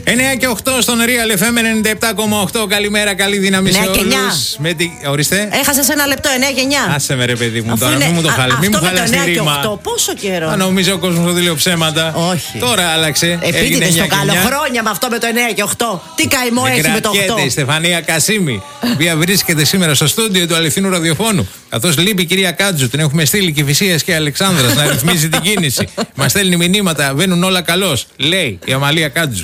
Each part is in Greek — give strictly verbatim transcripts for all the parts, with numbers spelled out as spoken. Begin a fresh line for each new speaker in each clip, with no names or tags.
εννιά και οκτώ στον Real εφ εμ ενενήντα επτά κόμμα οκτώ. Καλημέρα, καλή δύναμη σε όλους. Με τη... Ορίστε.
Έχασες ένα λεπτό, εννιά και εννιά.
Άσε με ρε παιδί μου,
αφού
τώρα
είναι...
μην μου το χαλεί. Μην μου χαλάς τη ρήμα.
οκτώ, πόσο καιρό.
Θα νομίζω ο κόσμος ότι λέω ψέματα.
Όχι.
Τώρα άλλαξε.
Επίτηδες στο καλό χρόνια με αυτό με το εννιά και οκτώ. Τι καημό έχει με το οκτώ.
Η Στεφανία Κασίμη, η οποία βρίσκεται σήμερα στο στούντιο του αληθινού ραδιοφώνου. Καθώς λείπει η κυρία Κάτζου, την έχουμε στείλει Κηφισίας και Αλεξάνδρας να ρυθμίζει την κίνηση. Μας στέλνει μηνύματα, βαίνουν όλα καλώς. Λέει η Αμαλία Κάτζου.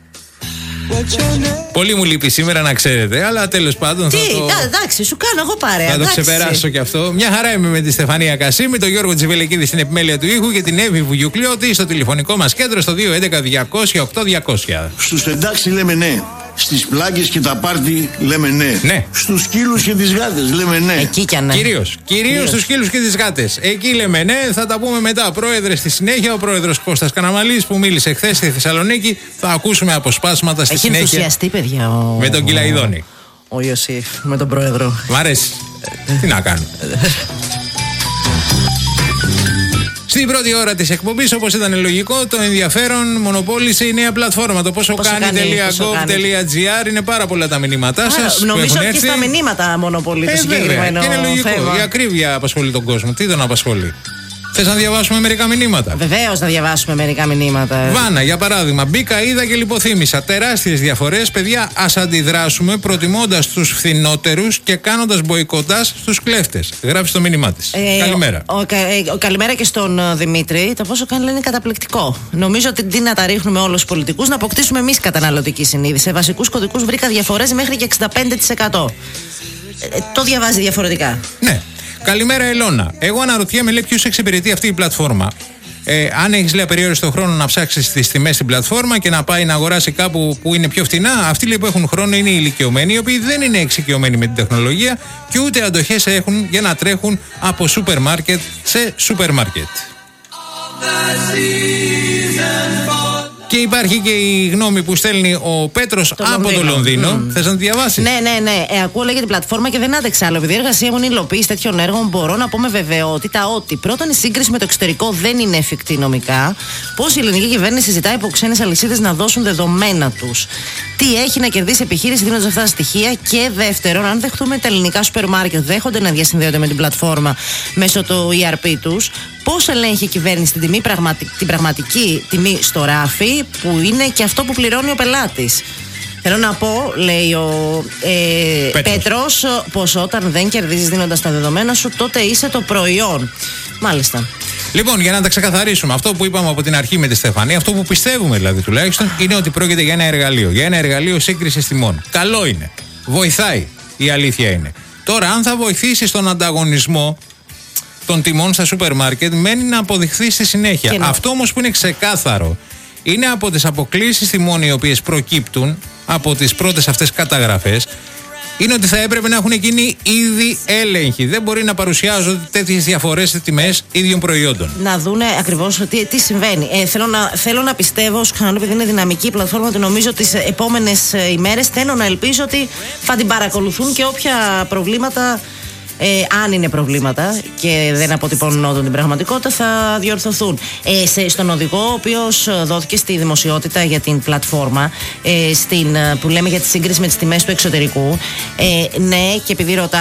Πολύ μου λείπει σήμερα να ξέρετε, αλλά τέλος πάντων.
Τι,
θα το...
εντάξει, σου κάνω εγώ παρέα.
Θα το ξεπεράσω κι αυτό. Μια χαρά είμαι με τη Στεφανία Κασίμη, τον Γιώργο Τσιβελεκίδη στην επιμέλεια του ήχου και την Εύη Βουγιουκλιώτη στο τηλεφωνικό μας κέντρο στο δύο έντεκα διακόσια οκτώ διακόσια.
Στους εντάξει λέμε ναι. Στις πλάκες και τα πάρτι λέμε ναι.
Ναι.
Στους σκύλους και τις γάτες λέμε ναι.
Εκεί κι αν ναι.
Κυρίως. Κυρίως στους σκύλους και τις γάτες. Εκεί λέμε ναι, θα τα πούμε μετά. Πρόεδρε, στη συνέχεια ο πρόεδρος Κώστας Καναμαλής που μίλησε χθες στη Θεσσαλονίκη. Θα ακούσουμε αποσπάσματα στη
Έχει
συνέχεια.
Έχει ενθουσιαστεί, παιδιά. Ο...
Με τον Κυλαϊδόνη.
Ο Ιωσήφ, με τον πρόεδρο.
Μ' αρέσει. Τι να κάνω. Στην πρώτη ώρα της εκπομπής, όπως ήταν λογικό, το ενδιαφέρον μονοπόλησε η νέα πλατφόρμα. Το πόσο κάνει.gov.gr είναι πάρα πολλά τα μηνύματά σας.
Νομίζω ότι και στα μηνύματα μονοπολεί το συγκεκριμένο.
Και είναι λογικό.
θέμα.
Η ακρίβεια απασχολεί τον κόσμο. Τι τον απασχολεί. Θες να διαβάσουμε μερικά μηνύματα?
Βεβαίως να διαβάσουμε μερικά μηνύματα.
Βάνα, για παράδειγμα. Μπήκα, είδα και λιποθύμησα. Τεράστιες διαφορές. Παιδιά, ας αντιδράσουμε προτιμώντας τους φθηνότερους και κάνοντας μποϊκοτάζ στους κλέφτες. Γράψει το μήνυμά της. Ε, καλημέρα.
Ο, ο, ο, καλημέρα και στον uh, Δημήτρη. Το πόσο κάνει λένε καταπληκτικό. Νομίζω ότι τι να τα ρίχνουμε όλους τους πολιτικούς, να αποκτήσουμε εμείς καταναλωτική συνείδηση. Σε βασικούς κωδικούς βρήκα διαφορές μέχρι και εξήντα πέντε τοις εκατό. Ε, το διαβάζει διαφορετικά.
Ναι. Καλημέρα, Ελώνα. Εγώ αναρωτιέμαι, λέει, ποιους εξυπηρετεί αυτή η πλατφόρμα. Ε, αν έχεις, λέει, απεριόριστο χρόνο να ψάξεις τις τιμές στην πλατφόρμα και να πάει να αγοράσει κάπου που είναι πιο φτηνά, αυτοί, λέει, που έχουν χρόνο είναι οι ηλικιωμένοι, οι οποίοι δεν είναι εξοικειωμένοι με την τεχνολογία και ούτε αντοχές έχουν για να τρέχουν από σούπερ μάρκετ σε σούπερ μάρκετ. Και υπάρχει και η γνώμη που στέλνει ο Πέτρος το από Λονδίνο. το Λονδίνο. Mm. Θες να τη διαβάσει?
Ναι, ναι, ναι. Ε, ακούω λέγεται πλατφόρμα και δεν άντεξα άλλο. Επειδή η εργασία μου είναι υλοποίηση τέτοιων έργων, μπορώ να πω με βεβαιότητα ότι πρώτον η σύγκριση με το εξωτερικό δεν είναι εφικτή νομικά. Πώς η ελληνική κυβέρνηση ζητάει από ξένες αλυσίδες να δώσουν δεδομένα τους. Τι έχει να κερδίσει επιχείρηση δίνοντας αυτά τα στοιχεία. Και δεύτερον, αν δεχτούμε τα ελληνικά σούπερ μάρκετ δέχονται να διασυνδέονται με την πλατφόρμα μέσω του ι αρ πι τους, πώς ελέγχει η κυβέρνηση την, τιμή, πραγματι... την πραγματική τιμή στο ράφι, που είναι και αυτό που πληρώνει ο πελάτης. Θέλω να πω, λέει ο ε, Πέτρος. Πέτρος, πως όταν δεν κερδίζεις δίνοντας τα δεδομένα σου, τότε είσαι το προϊόν. Μάλιστα.
Λοιπόν, για να τα ξεκαθαρίσουμε, αυτό που είπαμε από την αρχή με τη Στεφανία, αυτό που πιστεύουμε δηλαδή τουλάχιστον, είναι ότι πρόκειται για ένα εργαλείο. Για ένα εργαλείο σύγκρισης τιμών. Καλό είναι. Βοηθάει. Η αλήθεια είναι. Τώρα, αν θα βοηθήσει στον ανταγωνισμό των τιμών στα σούπερ μάρκετ, μένει να αποδειχθεί στη συνέχεια. Και αυτό όμως που είναι ξεκάθαρο είναι από τις αποκλίσεις τιμών οι οποίες προκύπτουν από τις πρώτες αυτές καταγραφές, είναι ότι θα έπρεπε να έχουν γίνει ήδη έλεγχοι. Δεν μπορεί να παρουσιάζονται τέτοιες διαφορές σε τιμές ίδιων προϊόντων. Να
δούνε ακριβώς τι, τι συμβαίνει. Ε, θέλω, να, θέλω να πιστεύω, σου ξαναλέω, επειδή είναι δυναμική η πλατφόρμα, ότι νομίζω τις επόμενες ημέρες θέλω να ελπίζω ότι θα την παρακολουθούν και όποια προβλήματα. Ε, αν είναι προβλήματα και δεν αποτυπώνουν όντως την πραγματικότητα, θα διορθωθούν. Ε, σε, στον οδηγό, ο οποίος δόθηκε στη δημοσιότητα για την πλατφόρμα, ε, στην, που λέμε για τη σύγκριση με τις τιμές του εξωτερικού, ε, ναι, και επειδή ρωτά